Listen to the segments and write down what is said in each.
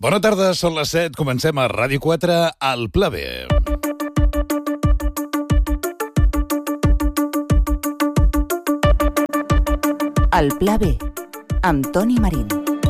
Bona tarda, són les 7, comencem a Ràdio 4, al Pla B. El Pla B, amb Toni Marín.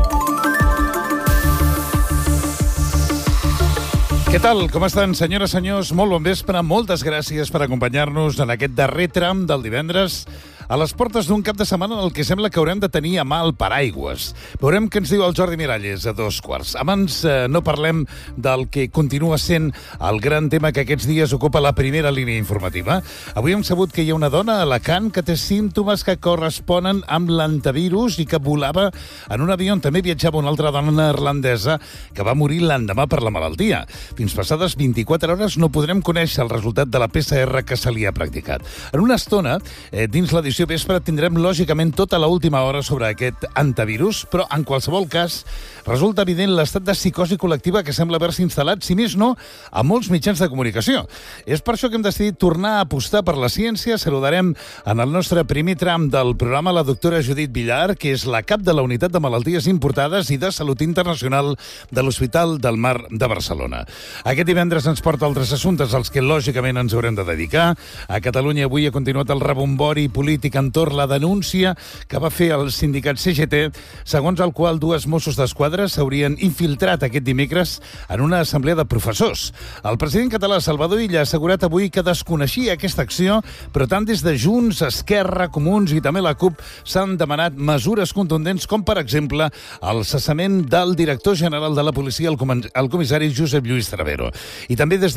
Què tal? Com estan, senyores, senyors? Molt bon vespre, moltes gràcies per acompanyar-nos en aquest darrer tram del divendres a les portes d'un cap de setmana en el que sembla que haurem de tenir a mà el paraigües. Veurem què ens diu el Jordi Miralles a 2:15. Abans no parlem del que continua sent el gran tema que aquests dies ocupa la primera línia informativa. Avui hem sabut que hi ha una dona a Alacant que té símptomes que corresponen amb l'antivirus i que volava en un avió on també viatjava una altra dona neerlandesa que va morir l'endemà per la malaltia. Fins passades 24 hores no podrem conèixer el resultat de la PCR que se li ha practicat. En una estona, dins l'edició vespre, tindrem lògicament tota l'última hora sobre aquest antivirus, però en qualsevol cas resulta evident l'estat de psicosi col·lectiva que sembla haver-se instal·lat, si més no, a molts mitjans de comunicació. És per això que hem decidit tornar a apostar per la ciència. Saludarem en el nostre primer tram del programa la doctora Judit Villar, que és la cap de la Unitat de Malalties Importades i de Salut Internacional de l'Hospital del Mar de Barcelona. Aquest divendres ens porta altres assumptes als que lògicament ens haurem de dedicar. A Catalunya avui ha continuat el rebombori polític entorn la denúncia que va fer el sindicat CGT, segons el qual dues Mossos d'Esquadra s'haurien infiltrat aquest dimecres en una assemblea de professors. El president català Salvador Illa ha assegurat avui que desconeixia aquesta acció, però tant des de Junts, Esquerra, Comuns i també la CUP s'han demanat mesures contundents, com per exemple el cessament del director general de la policia, el comissari Josep Lluís Travero. I també després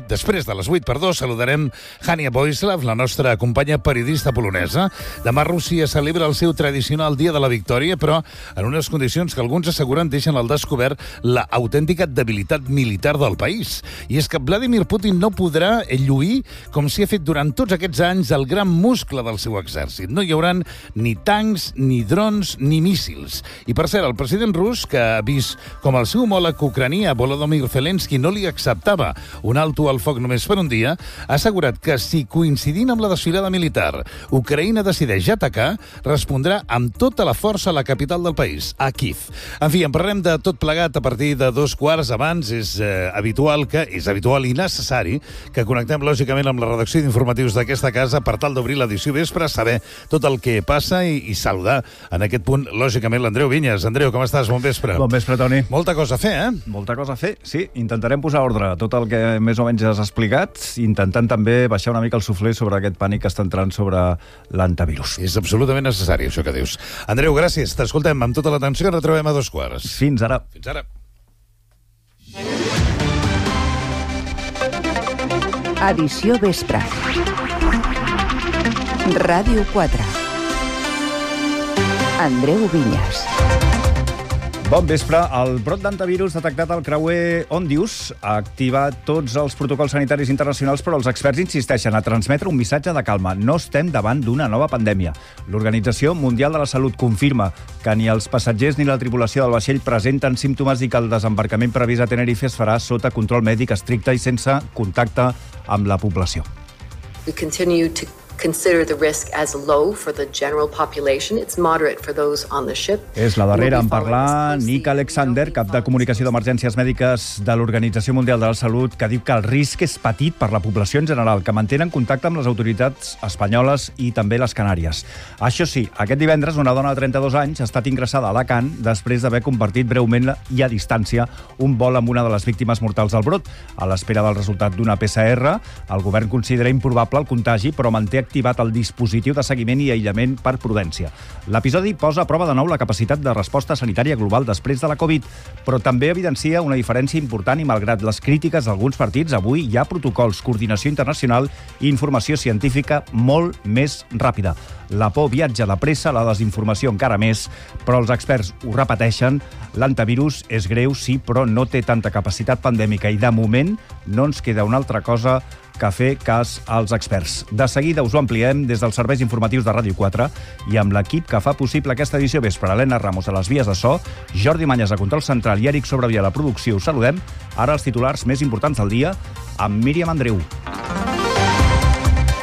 de les 8, saludarem Hania Boislav, la nostra companya periodista polonesa. Demà Rússia celebra el seu tradicional Dia de la Victòria, però en unes condicions que alguns asseguren deixen al descobert la autèntica debilitat militar del país. I és que Vladimir Putin no podrà lluir com s'hi ha fet durant tots aquests anys el gran muscle del seu exèrcit. No hi hauran ni tancs, ni drons, ni míssils. I per cert, el president rus, que ha vist com el seu homòleg ucranià, Volodymyr Zelensky, no li acceptava un alto al foc només per un dia, ha assegurat que si coincidint amb la desfilada militar Ucraïna decideix atacar, respondrà amb tota la força a la capital del país, a Kyiv. En fi, en parlem de tot plegat a partir de 2:15. Abans és habitual i necessari que connectem lògicament amb la redacció d'informatius d'aquesta casa per tal d'obrir l'edició vespre, saber tot el que passa i saludar en aquest punt, lògicament, l'Andreu Vinyes. Andreu, com estàs? Bon vespre. Bon vespre, Toni. Molta cosa a fer, Molta cosa a fer, sí. Intentarem posar ordre a tot el que més o menys has explicat, intentant també baixar una mica el suflé sobre aquest pànic que està entrant sobre l'antivirus. És absolutament necessari, això que dius. Andreu, gràcies. T'escoltem amb tota l'atenció i ens retrobem a 2:15. Fins ara. Fins ara. Edició vespre. Ràdio 4. Andreu Vinyes. Bon vespre. El brot d'antivirus detectat al creuer Ondius ha activat tots els protocols sanitaris internacionals, però els experts insisteixen a transmetre un missatge de calma. No estem davant d'una nova pandèmia. L'Organització Mundial de la Salut confirma que ni els passatgers ni la tripulació del vaixell presenten símptomes i que el desembarcament previst a Tenerife es farà sota control mèdic estricte i sense contacte amb la població. We continue to consider the risk as low for the general population. It's moderate for those on the ship. És la darrera en parlar Nick Alexander, cap de comunicació d'emergències mèdiques de l'Organització Mundial de la Salut, que diu que el risc és petit per la població en general, que mantenen contacte amb les autoritats espanyoles i també les Canàries. Això sí, aquest divendres una dona de 32 anys ha estat ingressada a Alacant després d'haver compartit breument i a distància un vol amb una de les víctimes mortals del brot. A l'espera del resultat d'una PCR, el govern considera improbable el contagi, però manté activat el dispositiu de seguiment i aïllament per prudència. L'episodi posa a prova de nou la capacitat de resposta sanitària global després de la Covid, però també evidencia una diferència important i, malgrat les crítiques d'alguns partits, avui hi ha protocols, coordinació internacional i informació científica molt més ràpida. La por viatja de pressa, la desinformació encara més, però els experts ho repeteixen, l'antivirus és greu, sí, però no té tanta capacitat pandèmica i, de moment, no ens queda una altra cosa que fer cas als experts. De seguida us ho ampliem des dels serveis informatius de Ràdio 4 i amb l'equip que fa possible aquesta edició vespre. Helena Ramos a les vies de so, Jordi Manyes a control central i Eric Sobrevia a la producció. Us saludem. Ara els titulars més importants del dia amb Míriam Andreu.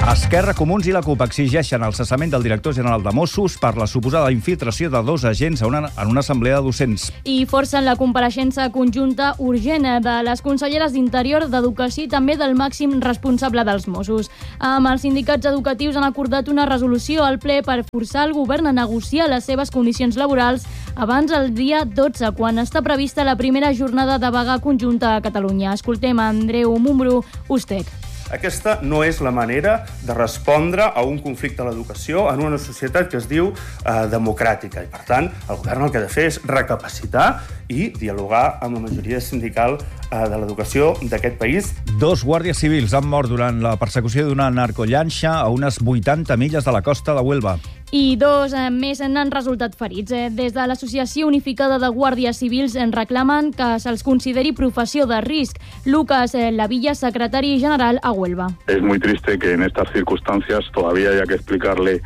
Esquerra, Comuns i la CUP exigeixen el cessament del director general de Mossos per la suposada infiltració de 2 agents en una assemblea de docents. I forcen la compareixença conjunta urgent de les conselleres d'Interior, d'Educació i també del màxim responsable dels Mossos. Amb els sindicats educatius han acordat una resolució al ple per forçar el govern a negociar les seves condicions laborals abans del dia 12, quan està prevista la primera jornada de vaga conjunta a Catalunya. Escoltem a Andreu Mumbru, USTEC. Aquesta no és la manera de respondre a un conflicte a l'educació en una societat que es diu democràtica. I, per tant, el govern el que ha de fer és recapacitar i dialogar amb la majoria sindical de l'educació d'aquest país. 2 guàrdies civils han mort durant la persecució d'una narcollanxa a unes 80 milles de la costa de Huelva. I 2 més n'han resultat ferits. Des de l'Associació Unificada de Guàrdies Civils reclamen que se'ls consideri professió de risc. Lucas Lavilla, secretari general a Huelva. Es muy triste que en estas circunstancias todavía haya que explicarle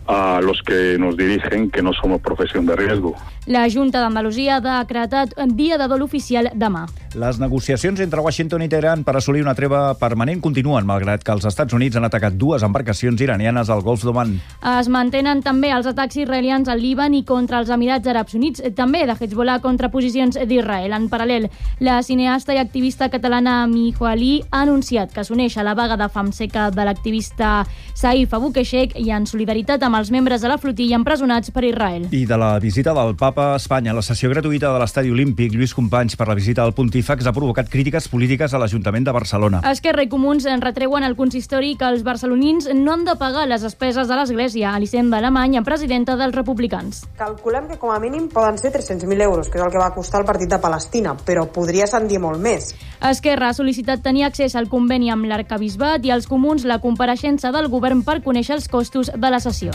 a los que nos dirigen que no somos profesión de riesgo. La Junta d'Andalusia ha decretat dia de dol oficial demà. Les negociacions entre Washington i Teheran per assolir una treva permanent continuen, malgrat que els Estats Units han atacat 2 embarcacions iranianes al Golf d'Oman. Es mantenen també els atacs israelians al Líban i contra els Emirats Àrabs Units, també de Hezbollah contra posicions d'Israel. En paral·lel, la cineasta i activista catalana Miho Ali ha anunciat que s'uneix a la vaga de fam seca de l'activista Saif Abou-Keshek i en solidaritat amb els membres de la flotilla empresonats per Israel. I de la visita del Papa a Espanya, la sessió gratuïta de l'Estadi Olímpic Lluís Companys per la visita del pontífex ha provocat crítiques polítiques a l'Ajuntament de Barcelona. Esquerra i Comuns retreuen al consistori que els barcelonins no han de pagar les despeses de l'Església. Elisenda Alemany, presidenta dels republicans. Calculem que com a mínim poden ser 300.000 euros, que és el que va costar el partit de Palestina, però podria ascendir molt més. Esquerra ha sol·licitat tenir accés al conveni amb l'arcabisbat i els Comuns la compareixença del govern per conèixer els costos de la sessió.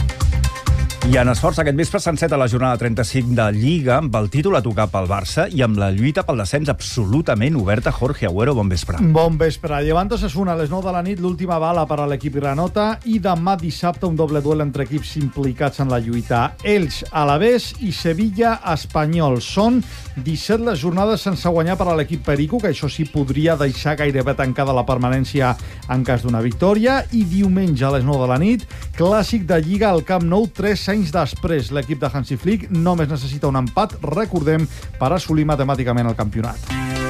I en esforç aquest vespre s'enceta la jornada 35 de Lliga amb el títol a tocar pel Barça i amb la lluita pel descens absolutament oberta. Jorge Agüero, bon vespre. Bon vespre. Llevant Osasuna a les 9 de la nit, l'última bala per a l'equip granota, i demà dissabte un doble duel entre equips implicats en la lluita. Elx, Alavés i Sevilla, Espanyol. Són 17 les jornades sense guanyar per a l'equip perico, que això sí podria deixar gairebé tancada la permanència en cas d'una victòria. I diumenge a les 9 de la nit, clàssic de Lliga al Camp Nou, 3 anys després. L'equip de Hansi Flick només necessita un empat, recordem, per assolir matemàticament el campionat.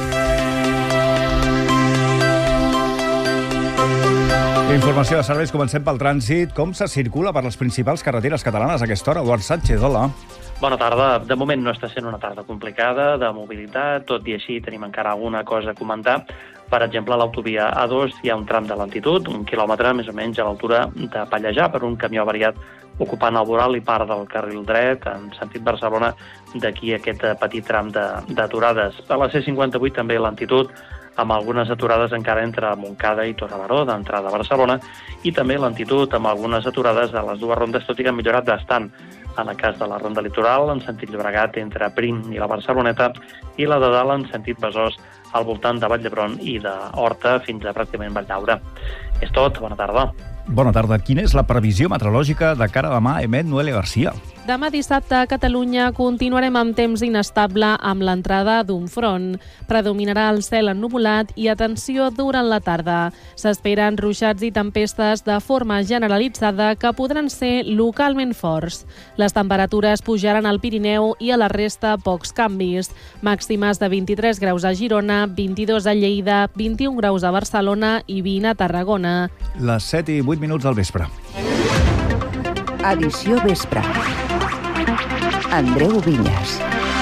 Informació de serveis, comencem pel trànsit. Com se circula per les principals carreteres catalanes a aquesta hora? Eduard Sánchez, hola. Bona tarda. De moment no està sent una tarda complicada de mobilitat, tot i així tenim encara alguna cosa a comentar. Per exemple, a l'autovia A2 hi ha un tram de lentitud, 1 quilòmetre més o menys a l'altura de Pallejà, per un camió avariat ocupant el voral i part del carril dret en sentit Barcelona, d'aquí aquest petit tram d'aturades. A la C58 també lentitud, amb algunes aturades encara entre Montcada i Torrebaró, d'entrada a Barcelona, i també lentitud amb algunes aturades a les 2 rondes, tot i que han millorat bastant. En el cas de la ronda litoral, en sentit Llobregat, entre Prim i la Barceloneta, i la de dalt en sentit Besòs, al voltant de Vall d'Hebron i d'Horta fins a pràcticament Valldaura. És tot, bona tarda. Bona tarda. Quina és la previsió meteorològica de cara a demà, emet Noelia Garcia? Demà dissabte a Catalunya continuarem amb temps inestable amb l'entrada d'un front. Predominarà el cel ennuvolat i atenció durant la tarda. S'esperen ruixats i tempestes de forma generalitzada que podran ser localment forts. Les temperatures pujaran al Pirineu i a la resta pocs canvis. Màximes de 23 graus a Girona, 22 a Lleida, 21 graus a Barcelona i 20 a Tarragona. Les 7 i 8 minuts del vespre. Edició vespre. Andreu Vinyes.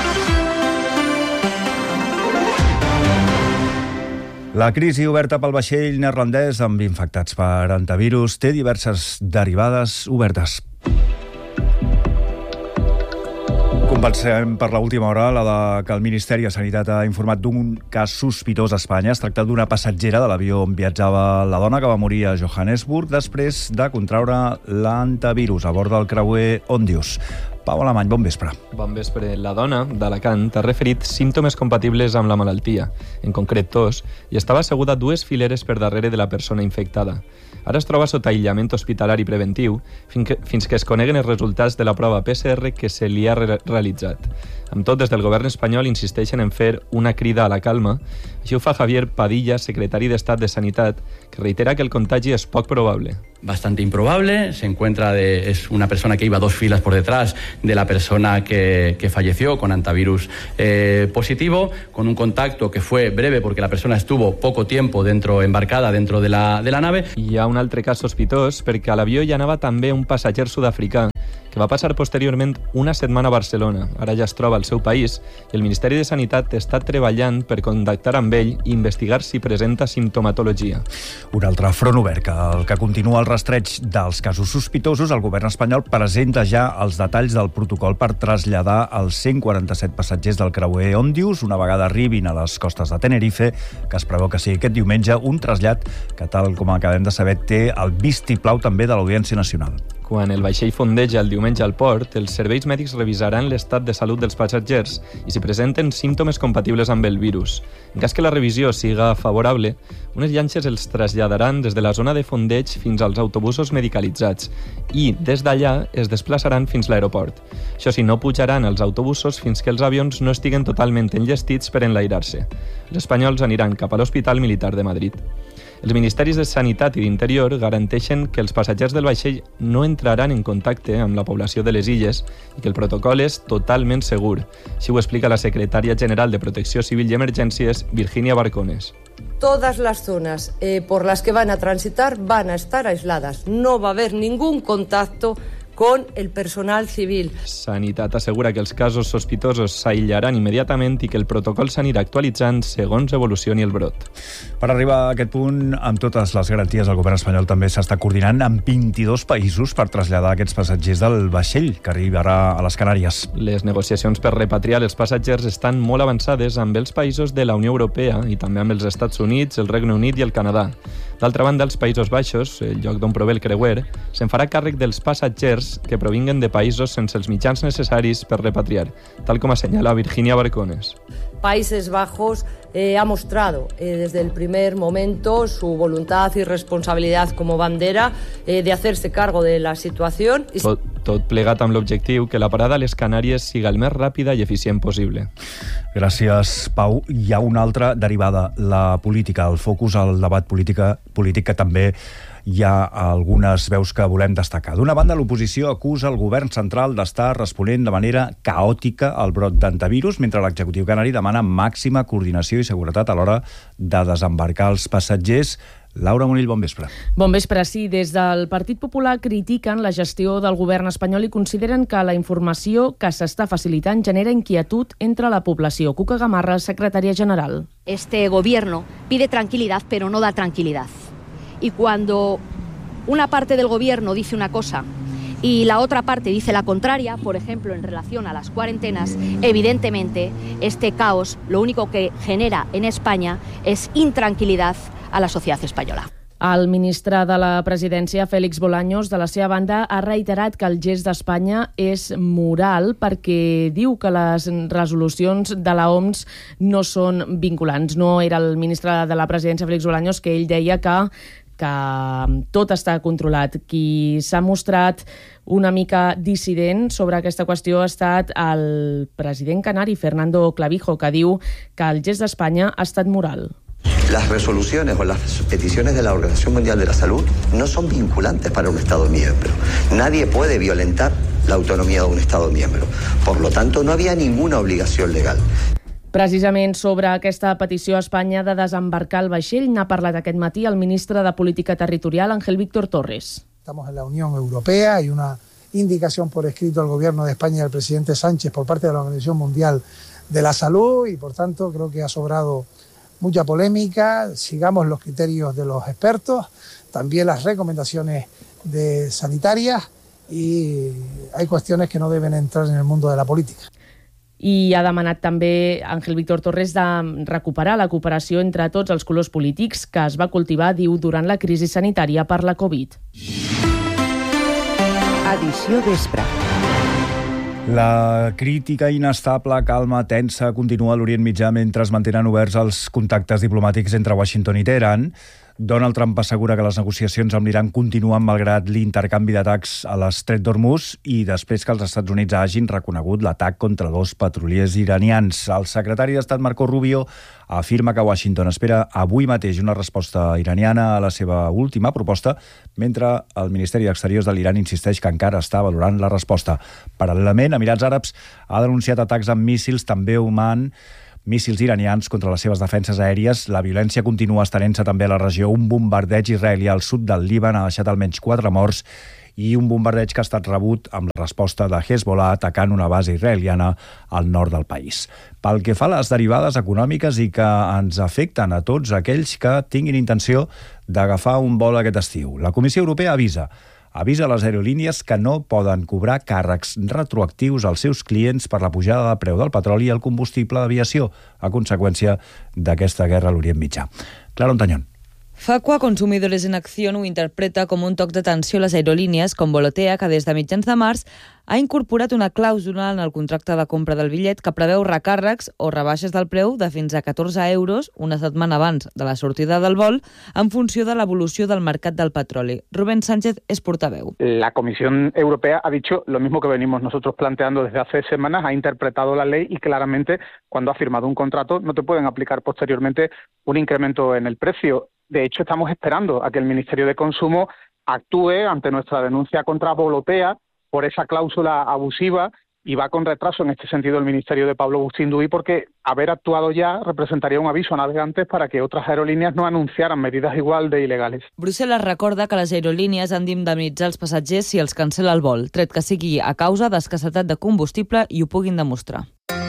La crisi oberta pel vaixell neerlandès amb infectats per antivirus té diverses derivades obertes. Comencem per l'última hora, la de que el Ministeri de Sanitat ha informat d'un cas sospitós a Espanya. Es tracta d'una passatgera de l'avió on viatjava la dona que va morir a Johannesburg després de contraure l'antivirus a bord del creuer Ondius. Pau Alemany, bon vespre. Bon vespre. La dona d'Alacant ha referit símptomes compatibles amb la malaltia, en concret tos, i estava asseguda 2 fileres per darrere de la persona infectada. Ara es troba sota aïllament hospitalari preventiu fins que es coneguen els resultats de la prova PCR que se li ha realitzat. Amb tot, des del govern espanyol insisteixen en fer una crida a la calma. Així ho fa Javier Padilla, secretari d'Estat de Sanitat, que reitera que el contagi és poc probable. Bastante improbable, es una persona que iba 2 filas por detrás de la persona que falleció con antivirus positivo, con un contacto que fue breve porque la persona estuvo poco tiempo embarcada dentro de la nave. Hi ha un altre cas sospitós perquè a l'avió hi anava també un passatger sud-africà que va passar posteriorment una setmana a Barcelona. Ara ja es troba al seu país i el Ministeri de Sanitat està treballant per contactar amb ell i investigar si presenta simptomatologia. Un altre front obert, el que continua el rastreig dels casos sospitosos. El govern espanyol presenta ja els detalls del protocol per traslladar els 147 passatgers del creuer Òndius una vegada arribin a les costes de Tenerife, que es preveu que sigui aquest diumenge, un trasllat que, tal com acabem de saber, té el vistiplau també de l'Audiència Nacional. Quan el vaixell fondeja el diumenge al port, els serveis mèdics revisaran l'estat de salut dels passatgers i si presenten símptomes compatibles amb el virus. En cas que la revisió siga favorable, unes llanxes els traslladaran des de la zona de fondeig fins als autobusos medicalitzats i, des d'allà, es desplaçaran fins a l'aeroport. Això sí, no pujaran als autobusos fins que els avions no estiguen totalment enllestits per enlairar-se. Els espanyols aniran cap a l'Hospital Militar de Madrid. Els ministeris de Sanitat i d'Interior garanteixen que els passatgers del vaixell no entraran en contacte amb la població de les illes i que el protocol és totalment segur. Així ho explica la secretària general de Protecció Civil i Emergències, Virginia Barcones. Todas las zonas por las que van a transitar van a estar aisladas. No va a haber ningún contacto con el personal civil. Sanitat assegura que els casos sospitosos s'aïllaran immediatament i que el protocol s'anirà actualitzant segons evolucioni el brot. Per arribar a aquest punt, amb totes les garanties, el govern espanyol també s'està coordinant amb 22 països per traslladar aquests passatgers del vaixell que arribarà a les Canàries. Les negociacions per repatriar els passatgers estan molt avançades amb els països de la Unió Europea i també amb els Estats Units, el Regne Unit i el Canadà. D'altra banda, els Països Baixos, el lloc d'on prové el creuer, se'n farà càrrec dels passatgers que provinguen de països sense els mitjans necessaris per repatriar, tal com assenyala Virginia Barcones. Países Bajos ha mostrado desde el primer momento su voluntad y responsabilidad como bandera de hacerse cargo de la situación. Tot plegat amb l'objectiu que la parada a les Canàries siga el més ràpida i eficient possible. Gràcies, Pau. Hi ha una altra derivada, la política, el focus al debat polític que també hi ha algunes veus que volem destacar. D'una banda, l'oposició acusa el govern central d'estar responent de manera caòtica al brot d'antivirus, mentre l'executiu canari demana màxima coordinació i seguretat a l'hora de desembarcar els passatgers. Laura Monill, bon vespre. Bon vespre, sí. Des del Partit Popular critiquen la gestió del govern espanyol i consideren que la informació que s'està facilitant genera inquietud entre la població. Cuca Gamarra, secretària general. Este gobierno pide tranquilidad, pero no da tranquilidad. Y cuando una parte del gobierno dice una cosa y la otra parte dice la contraria, por ejemplo, en relación a las cuarentenas, evidentemente este caos lo único que genera en España es intranquilidad a la sociedad española. El ministre de la Presidència, Félix Bolaños, de la seva banda, ha reiterat que el gest d'Espanya és moral perquè diu que les resolucions de la OMS no són vinculants. No era el ministre de la Presidència, Félix Bolaños, que ell deia que tot està controlat. Qui s'ha mostrat una mica dissident sobre aquesta qüestió ha estat el president canari, Fernando Clavijo, que diu que el gest d'Espanya ha estat moral. Las resoluciones o las peticiones de la Organización Mundial de la Salud no son vinculantes para un Estado miembro. Nadie puede violentar la autonomía de un Estado miembro. Por lo tanto, no había ninguna obligación legal. Precisament sobre aquesta petició a Espanya de desembarcar el vaixell n'ha parlat aquest matí el ministre de Política Territorial, Ángel Víctor Torres. Estamos en la Unión Europea, hay una indicación por escrito al Gobierno de España y al presidente Sánchez por parte de la Organización Mundial de la Salud y, por tanto, creo que ha sobrado mucha polémica. Sigamos los criterios de los expertos, también las recomendaciones sanitarias y hay cuestiones que no deben entrar en el mundo de la política. I ha demanat també Ángel Víctor Torres de recuperar la cooperació entre tots els colors polítics que es va cultivar, diu, durant la crisi sanitària per la Covid. Edició vespre. La crítica inestable, calma, tensa, continua a l'Orient Mitjà mentre es mantenen oberts els contactes diplomàtics entre Washington i Teheran. Donald Trump assegura que les negociacions amb l'Iran continuen malgrat l'intercanvi d'atacs a l'Estret d'Hormuz i després que els Estats Units hagin reconegut l'atac contra 2 petroliers iranians. El secretari d'Estat Marco Rubio afirma que Washington espera avui mateix una resposta iraniana a la seva última proposta, mentre el Ministeri d'Exteriors de l'Iran insisteix que encara està valorant la resposta. Paral·lelament, Emirats Àrabs ha denunciat atacs amb míssils, també Oman, míssils iranians contra les seves defenses aèries. La violència continua estenent-se també a la regió. Un bombardeig israelià al sud del Líban ha deixat almenys 4 morts i un bombardeig que ha estat rebut amb la resposta de Hezbollah atacant una base israeliana al nord del país. Pel que fa a les derivades econòmiques i que ens afecten a tots aquells que tinguin intenció d'agafar un vol aquest estiu, la Comissió Europea avisa les aerolínies que no poden cobrar càrrecs retroactius als seus clients per la pujada de preu del petroli i el combustible d'aviació a conseqüència d'aquesta guerra a l'Orient Mitjà. Clara Ontañón. Facua Consumidores en Acción ho interpreta com un toc d'atenció a les aerolínies com Volotea, que des de mitjans de març ha incorporat una clàusula en el contracte de compra del bitllet que preveu recàrrecs o rebaixes del preu de fins a 14 euros una setmana abans de la sortida del vol en funció de l'evolució del mercat del petroli. Rubén Sánchez és portaveu. La Comisión Europea ha dicho lo mismo que venimos nosotros planteando desde hace semanas, ha interpretado la ley y claramente cuando has firmado un contrato no te pueden aplicar posteriormente un incremento en el precio. De hecho, estamos esperando a que el Ministerio de Consumo actúe ante nuestra denuncia contra Volotea por esa cláusula abusiva y va con retraso en este sentido el Ministerio de Pablo Bustinduy porque haber actuado ya representaría un aviso a navegantes para que otras aerolíneas no anunciaran medidas igual de ilegales. Brussel·les recorda que les aerolínies han d'indemnitzar els passatgers si els cancela el vol, tret que sigui a causa d'escassetat de combustible i ho puguin demostrar.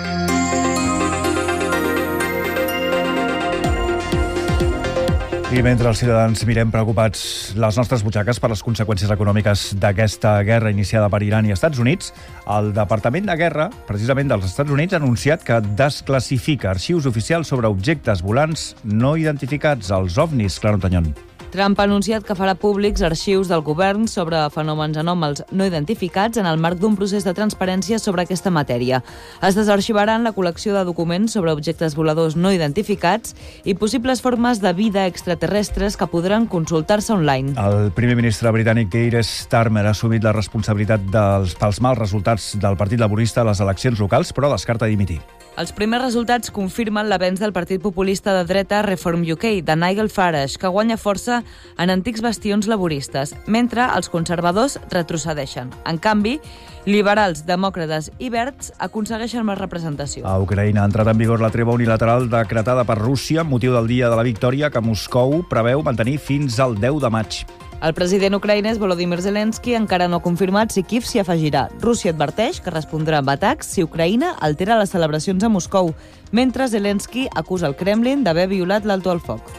I mentre els ciutadans mirem preocupats les nostres butxaques per les conseqüències econòmiques d'aquesta guerra iniciada per Iran i Estats Units, el Departament de Guerra, precisament dels Estats Units, ha anunciat que desclassifica arxius oficials sobre objectes volants no identificats, els ovnis. Clara Ontañón. Trump ha anunciat que farà públics arxius del govern sobre fenòmens anòmals no identificats en el marc d'un procés de transparència sobre aquesta matèria. Es desarxivaran la col·lecció de documents sobre objectes voladors no identificats i possibles formes de vida extraterrestres que podran consultar-se online. El primer ministre britànic Keir Starmer ha assumit la responsabilitat pels mals resultats del Partit Laborista a les eleccions locals, però descarta dimitir. Els primers resultats confirmen l'avenç del partit populista de dreta Reform UK, de Nigel Farage, que guanya força en antics bastions laboristes, mentre els conservadors retrocedeixen. En canvi, liberals, demòcrates i verds aconsegueixen més representació. A Ucraïna ha entrat en vigor la treva unilateral decretada per Rússia amb motiu del Dia de la Victòria que Moscou preveu mantenir fins al 10 de maig. El president ucraïnès Volodymyr Zelensky encara no ha confirmat si Kíev s'hi afegirà. Rússia adverteix que respondrà amb atacs si Ucraïna altera les celebracions a Moscou, mentre Zelensky acusa el Kremlin d'haver violat l'alto al foc.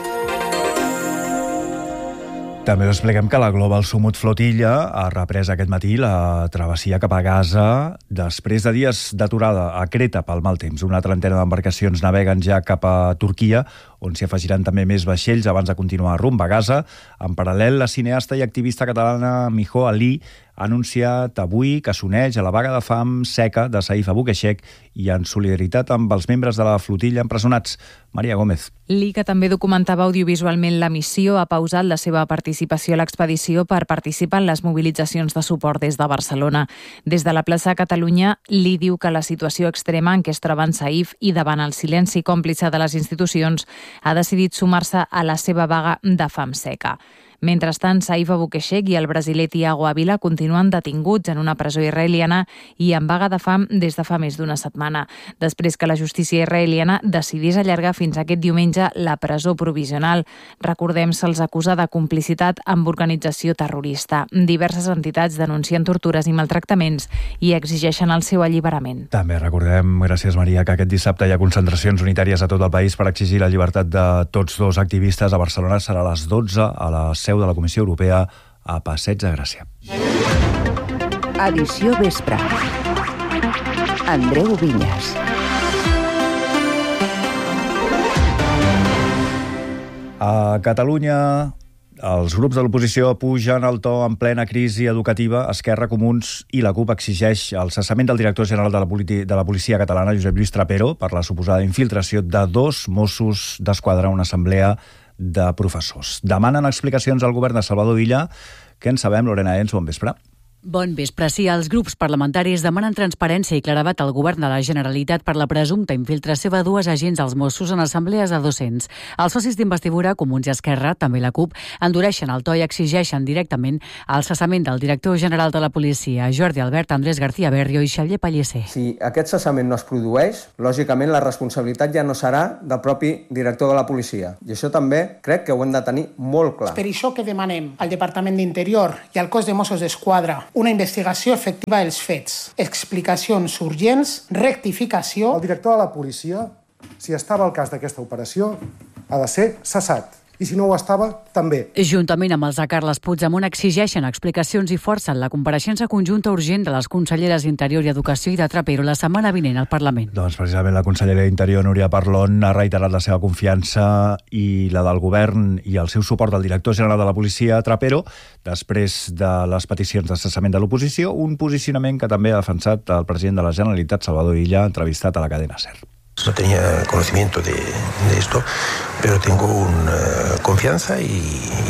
També us expliquem que la Global Sumut Flotilla ha reprès aquest matí la travessia cap a Gaza després de dies d'aturada a Creta pel mal temps. Una trentena d'embarcacions naveguen ja cap a Turquia, on s'hi afegiran també més vaixells abans de continuar rumb a Gaza. En paral·lel, la cineasta i activista catalana Miho Ali ha anunciat avui que s'uneix a la vaga de fam seca de Saif Abu Queixec i en solidaritat amb els membres de la flotilla empresonats. Maria Gómez. L'I, que també documentava audiovisualment la missió, ha pausat la seva participació a l'expedició per participar en les mobilitzacions de suport des de Barcelona. Des de la plaça Catalunya, L'I diu que la situació extrema en què es troba en Saif i davant el silenci còmplice de les institucions ha decidit sumar-se a la seva vaga de fam seca. Mentrestant, Saif Abu Queixec i el brasiler Thiago Ávila continuen detinguts en una presó israeliana i en vaga de fam des de fa més d'una setmana, després que la justícia israeliana decidís allargar fins aquest diumenge la presó provisional. Recordem, se'ls acusa de complicitat amb organització terrorista. Diverses entitats denuncien tortures i maltractaments i exigeixen el seu alliberament. També recordem, gràcies Maria, que aquest dissabte hi ha concentracions unitàries a tot el país per exigir la llibertat de tots dos activistes. A Barcelona serà a les 12 a la seu de la Comissió Europea a Passeig de Gràcia. Edició Vespre. Andreu Vinyes. A Catalunya, els grups de l'oposició pugen el to en plena crisi educativa. Esquerra, Comuns i la CUP exigeix el cessament del director general de la policia catalana, Josep Lluís Trapero, per la suposada infiltració de 2 Mossos d'Esquadra a una assemblea de professors. Demanen explicacions al govern de Salvador Illa. Què en sabem, Lorena Ens? Bon vespre. Bon vespre. Sí, els grups parlamentaris demanen transparència i claredat al govern de la Generalitat per la presumpta infiltració de dues agents dels Mossos en assemblees de docents. Els socis d'investidura, Comuns i Esquerra, també la CUP, endureixen el to i exigeixen directament el cessament del director general de la policia, Jordi Albert, Andrés García Berrio i Xavier Pellicer. Si aquest cessament no es produeix, lògicament la responsabilitat ja no serà del propi director de la policia. I això també crec que ho hem de tenir molt clar. Per això que demanem al Departament d'Interior i al cos de Mossos d'Esquadra una investigació efectiva dels fets, explicacions urgents, rectificació. El director de la policia, si estava al cas d'aquesta operació, ha de ser cessat. I si no ho estava, també. Juntament amb els de Carles Puigdemont exigeixen explicacions i forcen la compareixença conjunta urgent de les conselleres d'Interior i Educació i de Trapero la setmana vinent al Parlament. Doncs precisament la consellera d'Interior, Núria Parlon, ha reiterat la seva confiança i la del govern i el seu suport del director general de la policia, Trapero, després de les peticions de cessament de l'oposició, un posicionament que també ha defensat el president de la Generalitat, Salvador Illa, entrevistat a la cadena SER. No tenía conocimiento de esto, pero tengo confianza y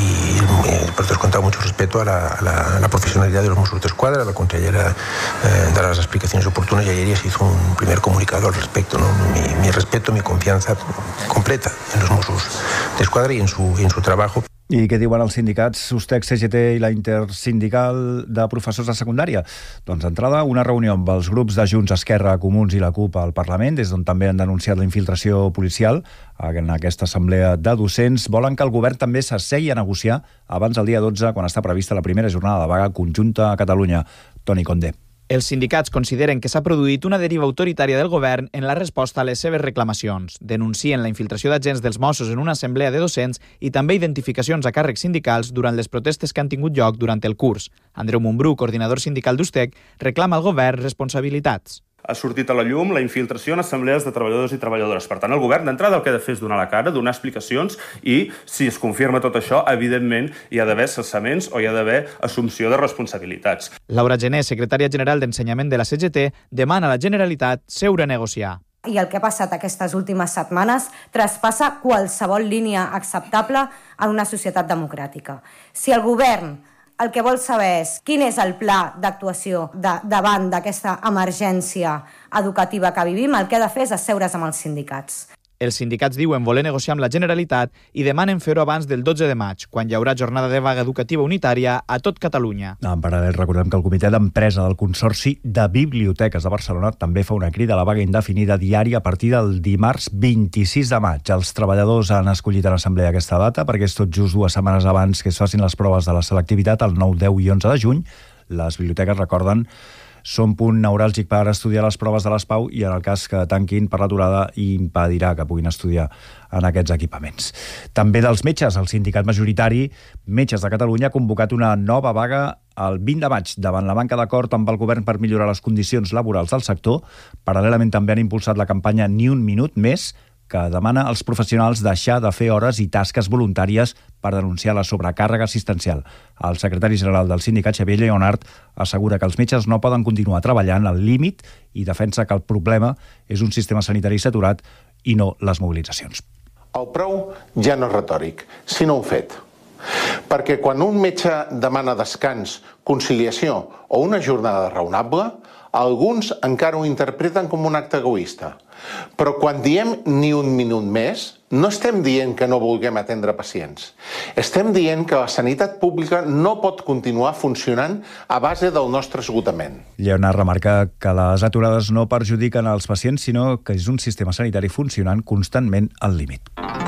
por descontado mucho respeto a la profesionalidad de los Mossos d'Esquadra. La consellera dará las explicaciones oportunas y ayer ya se hizo un primer comunicado al respecto, ¿no? Mi respeto, mi confianza completa en los Mossos d'Esquadra y en su trabajo. I què diuen els sindicats Ustec, CGT i la Intersindical de Professors de Secundària? Doncs d'entrada, una reunió amb els grups de Junts, Esquerra, Comuns i la CUP al Parlament, des d'on també han denunciat la infiltració policial en aquesta assemblea de docents. Volen que el govern també s'assegui a negociar abans del dia 12, quan està prevista la primera jornada de vaga conjunta a Catalunya. Toni Condé. Els sindicats consideren que s'ha produït una deriva autoritària del govern en la resposta a les seves reclamacions. Denuncien la infiltració d'agents dels Mossos en una assemblea de docents i també identificacions a càrrecs sindicals durant les protestes que han tingut lloc durant el curs. Andreu Montbrú, coordinador sindical d'Ustec, reclama al govern responsabilitats. Ha sortit a la llum la infiltració en assemblees de treballadors i treballadores. Per tant, el govern d'entrada el que ha de fer és donar la cara, donar explicacions i, si es confirma tot això, evidentment hi ha d'haver cessaments o hi ha d'haver assumpció de responsabilitats. Laura Gené, secretària general d'Ensenyament de la CGT, demana a la Generalitat seure a negociar. I el que ha passat aquestes últimes setmanes traspassa qualsevol línia acceptable en una societat democràtica. Si el govern el que vol saber és quin és el pla d'actuació davant d'aquesta emergència educativa que vivim, el que ha de fer és asseure's amb els sindicats. Els sindicats diuen voler negociar amb la Generalitat i demanen fer-ho abans del 12 de maig, quan hi haurà jornada de vaga educativa unitària a tot Catalunya. En paral·lel, recordem que el Comitè d'Empresa del Consorci de Biblioteques de Barcelona també fa una crida a la vaga indefinida diària a partir del dimarts 26 de maig. Els treballadors han escollit en assemblea aquesta data perquè és tot just 2 setmanes abans que es facin les proves de la selectivitat, el 9, 10 i 11 de juny. Les biblioteques, recorden, són punt neuràlgic per estudiar les proves de l'ESPAU i en el cas que tanquin per l'aturada impedirà que puguin estudiar en aquests equipaments. També dels metges, el sindicat majoritari Metges de Catalunya ha convocat una nova vaga el 20 de maig davant la manca d'acord amb el govern per millorar les condicions laborals del sector. Paral·lelament també han impulsat la campanya Ni un minut més, que demana als professionals deixar de fer hores i tasques voluntàries per denunciar la sobrecàrrega assistencial. El secretari general del sindicat, Xavier Lleonart, assegura que els metges no poden continuar treballant al límit i defensa que el problema és un sistema sanitari saturat i no les mobilitzacions. El prou ja no és retòric, sinó un fet. Perquè quan un metge demana descans, conciliació o una jornada raonable, alguns encara ho interpreten com un acte egoista. Però quan diem ni un minut més, no estem dient que no vulguem atendre pacients. Estem dient que la sanitat pública no pot continuar funcionant a base del nostre esgotament. Lleonard remarca que les aturades no perjudiquen als pacients, sinó que és un sistema sanitari funcionant constantment al límit.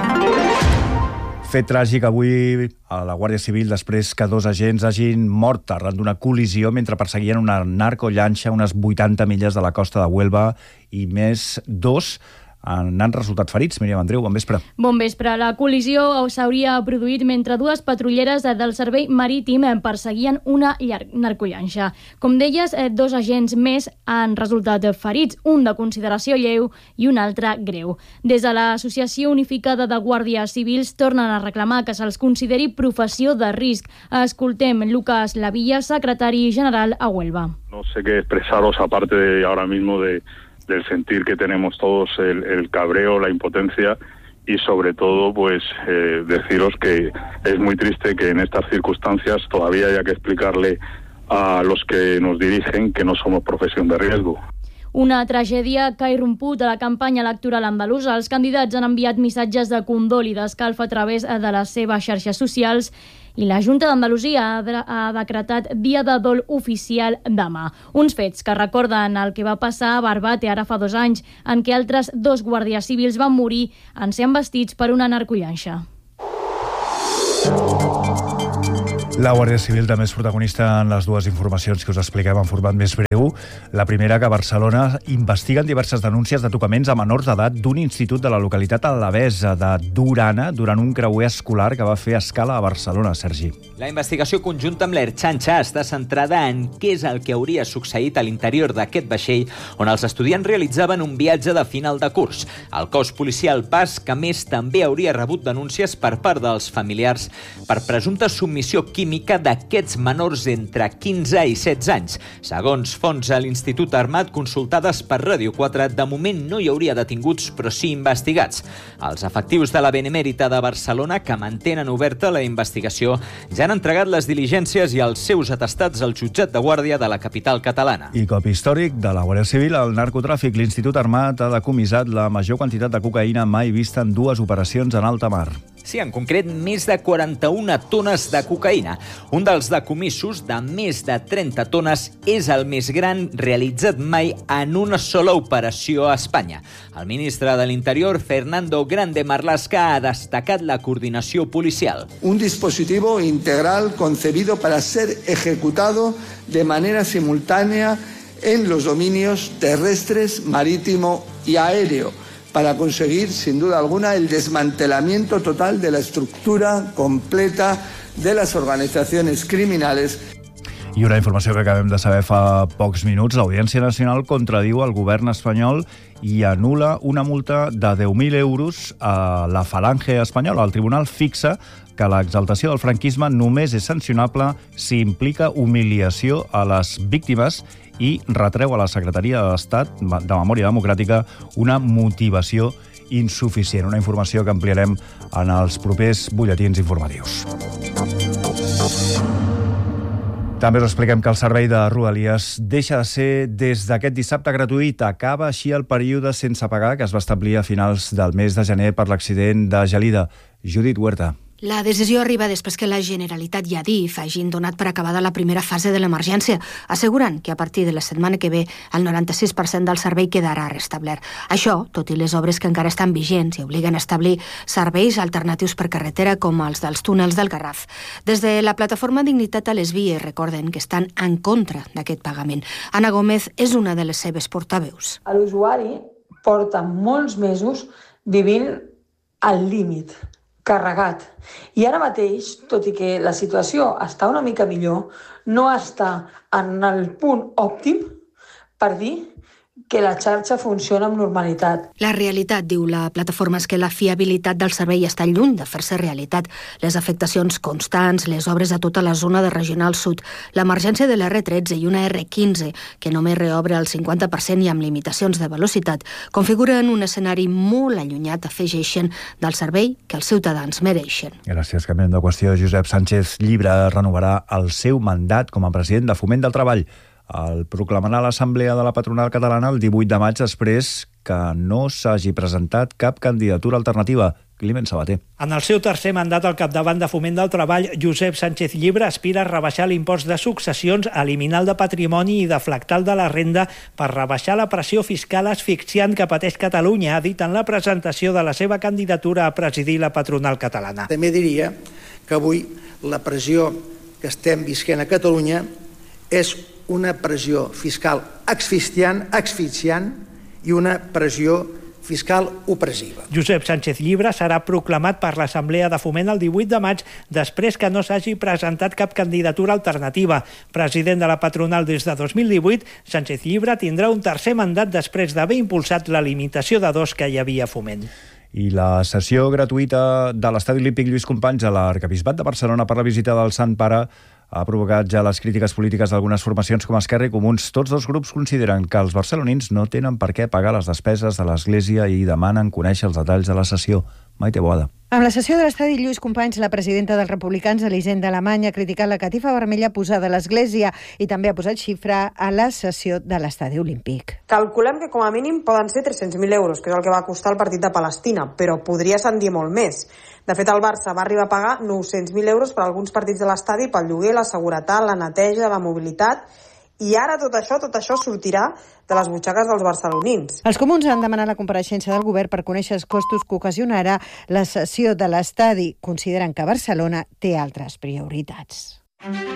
Fet tràgic avui a la Guàrdia Civil després que 2 agents hagin mort arran d'una col·lisió mentre perseguien una narcollanxa a unes 80 milles de la costa de Huelva i més 2 n'han resultat ferits. Míriam Andreu, bon vespre. Bon vespre. La col·lisió s'hauria produït mentre 2 patrulleres del Servei Marítim perseguien una narcollanxa. Com deies, 2 agents més han resultat ferits, un de consideració lleu i un altre greu. Des de l'Associació Unificada de Guàrdies Civils tornen a reclamar que se'ls consideri professió de risc. Escoltem Lucas Lavilla, secretari general a Huelva. No sé qué expresaros aparte de ahora mismo del sentir que tenemos todos, el cabreo, la impotencia y sobre todo pues deciros que es muy triste que en estas circunstancias todavía haya que explicarle a los que nos dirigen que no somos profesión de riesgo. Una tragèdia que ha irromput a la campanya electoral andalusa. Els candidats han enviat missatges de condol i d'escalf a través de les seves xarxes socials i la Junta d'Andalusia ha decretat dia de dol oficial demà. Uns fets que recorden el que va passar a Barbate ara fa 2 anys, en què altres 2 guàrdies civils van morir en ser embestits per una narcollanxa. La Guàrdia Civil també és protagonista en les 2 informacions que us expliquem en format més breu. La primera, que a Barcelona investiguen diverses denúncies de tocaments a menors d'edat d'un institut de la localitat alavesa de Durana durant un creuer escolar que va fer escala a Barcelona, Sergi. La investigació conjunta amb l'Ertxantxa està centrada en què és el que hauria succeït a l'interior d'aquest vaixell on els estudiants realitzaven un viatge de final de curs. El cos policial basc, a més, també hauria rebut denúncies per part dels familiars per presumpta submissió química d'aquests menors entre 15 i 16 anys. Segons fonts a l'Institut Armat consultades per Ràdio 4, de moment no hi hauria detinguts, però sí investigats. Els efectius de la Benemèrita de Barcelona, que mantenen oberta la investigació, ja han entregat les diligències i els seus atestats al jutjat de guàrdia de la capital catalana. I cop històric de la Guàrdia Civil al narcotràfic. L'Institut Armat ha decomissat la major quantitat de cocaïna mai vista en 2 operacions en alta mar. Sí, en concret, més de 41 tones de cocaïna. Un dels decomissos de més de 30 tones és el més gran realitzat mai en una sola operació a Espanya. El ministre de l'Interior, Fernando Grande Marlaska, ha destacat la coordinació policial. Un dispositivo integral concebido para ser ejecutado de manera simultánea en los dominios terrestres, marítimo y aéreo, para conseguir, sin duda alguna, el desmantelamiento total de la estructura completa de las organizaciones criminales. I una informació que acabem de saber fa pocs minuts. L'Audiència Nacional contradiu el govern espanyol i anul·la una multa de 10.000 euros a la Falange espanyola. El tribunal fixa que l'exaltació del franquisme només és sancionable si implica humiliació a les víctimes i retreu a la Secretaria d'Estat de Memòria Democràtica una motivació insuficient. Una informació que ampliarem en els propers butlletins informatius. També us expliquem que el servei de Rodalies deixa de ser des d'aquest dissabte gratuït. Acaba així el període sense pagar que es va establir a finals del mes de gener per l'accident de Gelida. Judit Huerta. La decisió arriba després que la Generalitat i Adif hagin donat per acabada la primera fase de l'emergència, assegurant que a partir de la setmana que ve el 96% del servei quedarà restablert. Això, tot i les obres que encara estan vigents i obliguen a establir serveis alternatius per carretera com els dels túnels del Garraf. Des de la plataforma Dignitat a les Vies recorden que estan en contra d'aquest pagament. Anna Gómez és una de les seves portaveus. L'usuari porta molts mesos vivint al límit, carregat. I ara mateix, tot i que la situació està una mica millor, no està en el punt òptim per dir que la xarxa funciona amb normalitat. La realitat, diu la plataforma, és que la fiabilitat del servei està lluny de fer-se realitat. Les afectacions constants, les obres a tota la zona de Regional Sud, l'emergència de l'R13 i una R15, que només reobre el 50% i amb limitacions de velocitat, configuren un escenari molt allunyat, afegeixen, del servei que els ciutadans mereixen. Gràcies. Canviem de qüestió. Josep Sánchez Llibre renovarà el seu mandat com a president de Foment del Treball. El proclamarà a l'Assemblea de la Patronal Catalana el 18 de maig després que no s'hagi presentat cap candidatura alternativa. Climent Sabater. En el seu tercer mandat al capdavant de Foment del Treball, Josep Sánchez Llibre aspira a rebaixar l'impost de successions, eliminar el de patrimoni i deflactar el de la renda per rebaixar la pressió fiscal asfixiant que pateix Catalunya, ha dit en la presentació de la seva candidatura a presidir la Patronal Catalana. També diria que avui la pressió que estem visquent a Catalunya és una pressió fiscal asfixiant i una pressió fiscal opressiva. Josep Sánchez Llibre serà proclamat per l'Assemblea de Foment el 18 de maig després que no s'hagi presentat cap candidatura alternativa. President de la patronal des de 2018, Sánchez Llibre tindrà un tercer mandat després d'haver impulsat la limitació de 2 que hi havia a Foment. I la sessió gratuïta de l'Estadi Olímpic Lluís Companys a l'Arquebisbat de Barcelona per la visita del Sant Pare ha provocat ja les crítiques polítiques d'algunes formacions com Esquerra i Comuns. Tots dos grups consideren que els barcelonins no tenen per què pagar les despeses de l'Església i demanen conèixer els detalls de la sessió. Maite Boada. Amb la sessió de l'estadi, Lluís Companys, la presidenta dels republicans, Elisenda Alemany, ha criticat la catifa vermella posada a l'Església i també ha posat xifra a la sessió de l'estadi olímpic. Calculem que com a mínim poden ser 300.000 euros, que és el que va costar el partit de Palestina, però podria ascendir molt més. De fet, el Barça va arribar a pagar 900.000 euros per alguns partits de l'estadi pel lloguer, la seguretat, la neteja, la mobilitat. I ara tot això sortirà de les butxaques dels barcelonins. Els comuns han demanat la compareixença del govern per conèixer els costos que ocasionarà la cessió de l'estadi. Consideren que Barcelona té altres prioritats.